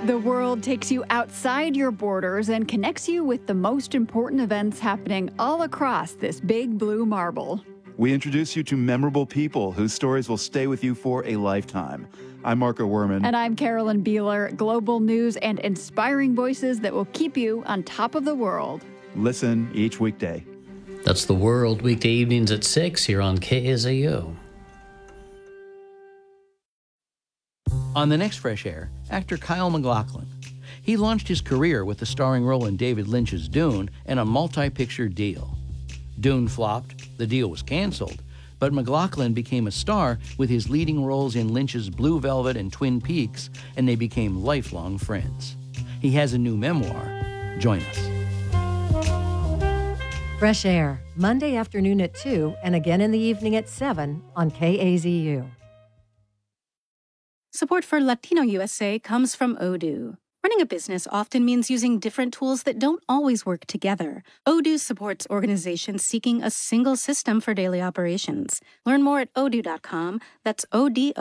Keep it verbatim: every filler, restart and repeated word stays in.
The world takes you outside your borders and connects you with the most important events happening all across this big blue marble. We introduce you to memorable people whose stories will stay with you for a lifetime. I'm Marco Werman. And I'm Carolyn Beeler. Global news and inspiring voices that will keep you on top of the world. Listen each weekday. That's The World, weekday evenings at six here on K A Z U. On the next Fresh Air, actor Kyle MacLachlan. He launched his career with a starring role in David Lynch's Dune and a multi-picture deal. Dune flopped, the deal was canceled, but MacLachlan became a star with his leading roles in Lynch's Blue Velvet and Twin Peaks, and they became lifelong friends. He has a new memoir. Join us. Fresh Air, Monday afternoon at two and again in the evening at seven on K A Z U. Support for Latino U S A comes from Odoo. Running a business often means using different tools that don't always work together. Odoo supports organizations seeking a single system for daily operations. Learn more at odoo dot com. That's O D